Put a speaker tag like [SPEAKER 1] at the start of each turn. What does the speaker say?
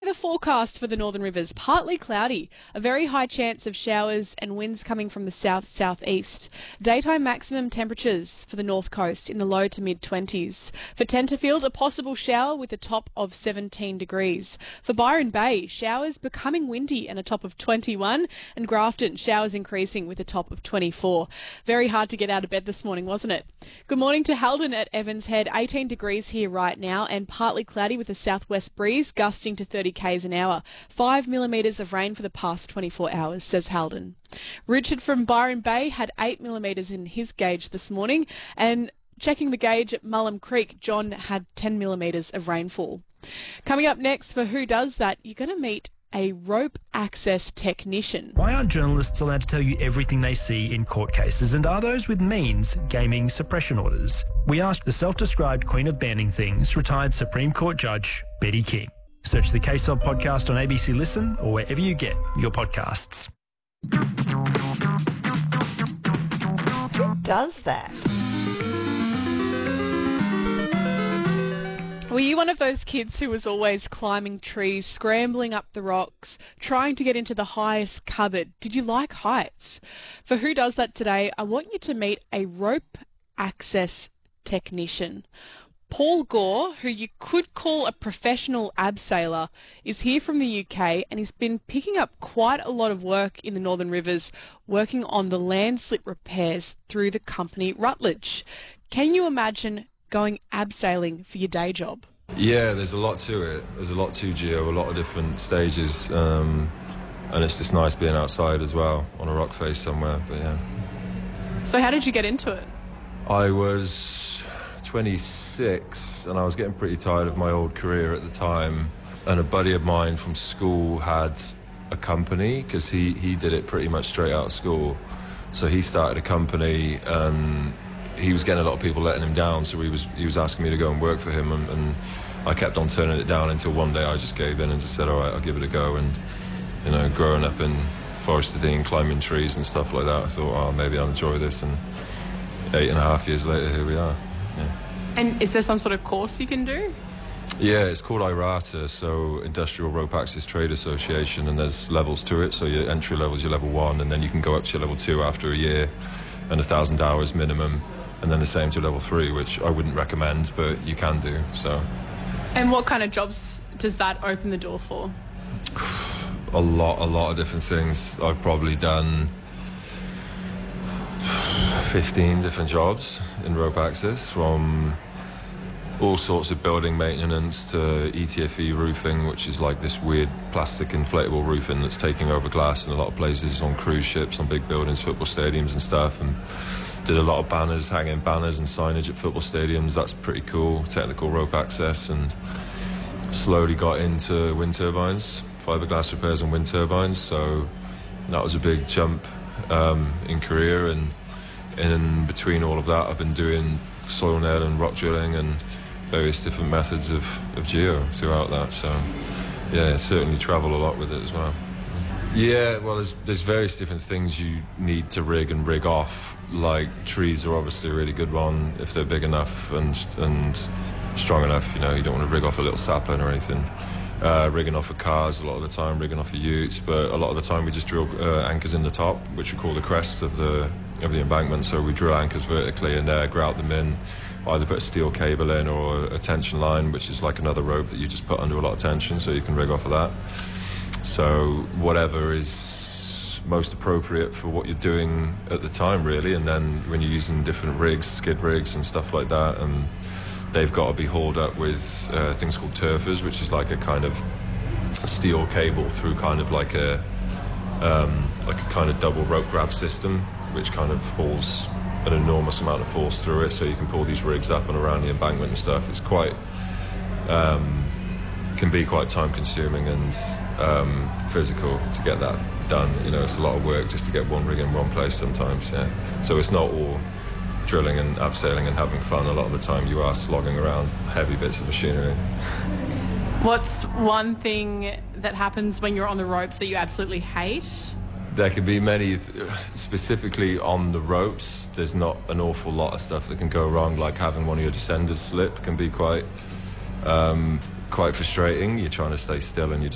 [SPEAKER 1] weather forecast for the Northern Rivers. Partly cloudy, a very high chance of showers and winds coming from the south-southeast. Daytime maximum temperatures for the north coast in the low to mid-20s. For Tenterfield, a possible shower with a top of 17 degrees. For Byron Bay, showers becoming windy and a top of 21. And Grafton, showers increasing with a top of 24. Very hard to get out of bed this morning, wasn't it? Good morning to Halden at Evans Head. 18 degrees here right now and partly cloudy with a southwest breeze gusting to 30 k's an hour. 5 millimetres of rain for the past 24 hours, says Halden. Richard from Byron Bay had 8 millimetres in his gauge this morning, and checking the gauge at Mullum Creek, John had 10 millimetres of rainfall. Coming up next for Who Does That, you're going to meet a rope access technician.
[SPEAKER 2] Why aren't journalists allowed to tell you everything they see in court cases, and are those with means gaming suppression orders? We asked the self-described queen of banning things, retired Supreme Court Judge Betty King. Search the Case Of podcast on ABC Listen or wherever you get your podcasts.
[SPEAKER 3] Who does that?
[SPEAKER 1] Were you one of those kids who was always climbing trees, scrambling up the rocks, trying to get into the highest cupboard? Did you like heights? For Who Does That today, I want you to meet a rope access technician. Paul Gore, who you could call a professional abseiler, is here from the UK and he's been picking up quite a lot of work in the Northern Rivers, working on the landslip repairs through the company Rutledge. Can you imagine going abseiling for your day job?
[SPEAKER 4] Yeah, there's a lot to it. There's a lot to geo, a lot of different stages, and it's just nice being outside as well, on a rock face somewhere, but yeah.
[SPEAKER 1] So how did you get into it?
[SPEAKER 4] I was 26 and I was getting pretty tired of my old career at the time, and a buddy of mine from school had a company, because he did it pretty much straight out of school. So he started a company and he was getting a lot of people letting him down, so he was asking me to go and work for him, and I kept on turning it down until one day I just gave in and just said, all right, I'll give it a go. And, you know, growing up in Forest of Dean, climbing trees and stuff like that, I thought, oh, maybe I'll enjoy this, and 8.5 years later, here we are. Yeah.
[SPEAKER 1] And is there some sort of course you can do?
[SPEAKER 4] Yeah, it's called IRATA, so Industrial Rope Access Trade Association, and there's levels to it. So your entry level is your level 1, and then you can go up to your level 2 after a year, and 1,000 hours minimum. And then the same to level 3, which I wouldn't recommend, but you can do. So. And
[SPEAKER 1] what kind of jobs does that open the door for?
[SPEAKER 4] A lot of different things. I've probably done 15 different jobs in rope access, from all sorts of building maintenance to ETFE roofing, which is like this weird plastic inflatable roofing that's taking over glass in a lot of places, on cruise ships, on big buildings, football stadiums and stuff. And did a lot of banners, hanging banners and signage at football stadiums. That's pretty cool. Technical rope access, and slowly got into wind turbines, fiberglass repairs on wind turbines. So that was a big jump in career. And in between all of that, I've been doing soil nail and rock drilling and various different methods of geo throughout that. So yeah, certainly travel a lot with it as well. Yeah, well, there's various different things you need to rig and rig off. Like trees are obviously a really good one if they're big enough and strong enough. You know, you don't want to rig off a little sapling or anything. Rigging off of cars a lot of the time, rigging off of utes, but a lot of the time we just drill anchors in the top, which we call the crest of the embankment. So we drill anchors vertically in there, grout them in, either put a steel cable in or a tension line, which is like another rope that you just put under a lot of tension, so you can rig off of that. So whatever is most appropriate for what you're doing at the time, really. And then when you're using different rigs, skid rigs and stuff like that, they've got to be hauled up with things called turfers, which is like a kind of steel cable through kind of like a kind of double rope grab system, which kind of hauls an enormous amount of force through it, so you can pull these rigs up and around the embankment and stuff. It's quite can be quite time consuming and physical to get that done. You know, it's a lot of work just to get one rig in one place sometimes. Yeah, so it's not all drilling and abseiling and having fun. A lot of the time you are slogging around heavy bits of machinery.
[SPEAKER 1] What's one thing that happens when you're on the ropes that you absolutely hate?
[SPEAKER 4] There can be many, specifically on the ropes, there's not an awful lot of stuff that can go wrong, like having one of your descenders slip can be quite frustrating. You're trying to stay still and you're